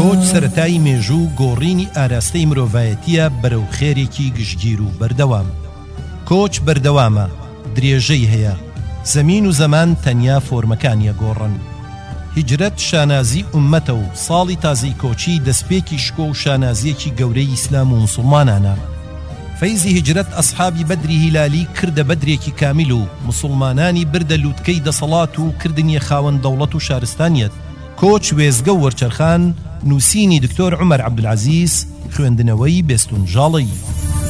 کۆچ سەرەتای مێژوو گۆڕینی ئاراستەی مرۆڤایەتیە بەرەو خێرێکی گشتگیر و بەردەوام. کۆچ بەردەوامە، درێژەی هەیە، زەمین و زەمان تەنیا فۆرمەکانیە گۆڕن. هیجرەت شانازی ئومەتە و ساڵی تازەی کۆچی دەستپێکی شکۆ و شانازیەکی گەورەی ئیسلام و مسلمانانە. فەیزی هیجرەت ئەسحابی بەدری هیلالی کردە بەدرێکی کامیل و مسلمانانی بردە لووتکەی دەسەڵات و کردنیە خاوەن دەوڵەت و شارستانیەت. کۆچ وێزگە و وەرچەرخان نووسینی دکتۆر عومەر عەبدولعەزیز، خوێندنەوەی بێستونژاڵی.